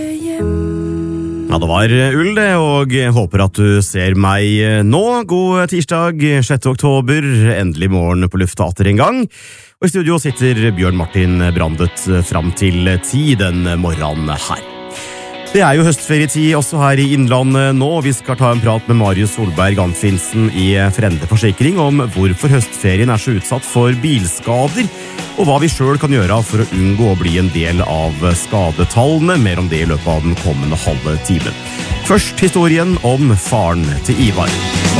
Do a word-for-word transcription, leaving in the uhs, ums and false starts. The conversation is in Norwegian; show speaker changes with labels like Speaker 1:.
Speaker 1: Ja, det var ull det, og jeg håper at du ser meg nå. God tirsdag, sjette oktober, endelig morgen på lufta atter en gang. Og i studio sitter Bjørn Martin Brandet fram til ti den morgenen her. Det er jo høstferietid også her i Innlandet nå. Vi skal ta en prat med Marius Solberg Anfinsen i Frende Forsikring om hvorfor høstferien er så utsatt for bilskader, og hva vi selv kan gjøre for å unngå å bli en del av skadetallene. Mer om det i løpet av den kommende halve timen. Først historien om faren til Ivar.